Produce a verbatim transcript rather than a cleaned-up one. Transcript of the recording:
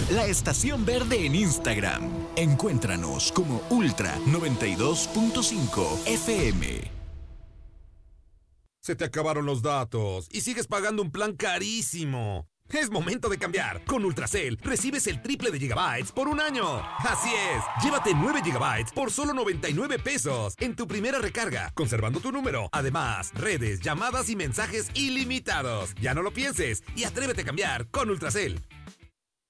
la estación verde en Instagram. Encuéntranos como Ultra noventa y dos punto cinco F M. Se te acabaron los datos y sigues pagando un plan carísimo. Es momento de cambiar. Con Ultracel recibes el triple de gigabytes por un año. Así es, llévate nueve gigabytes por solo noventa y nueve pesos en tu primera recarga, conservando tu número. Además, redes, llamadas y mensajes ilimitados. Ya no lo pienses y atrévete a cambiar con Ultracel.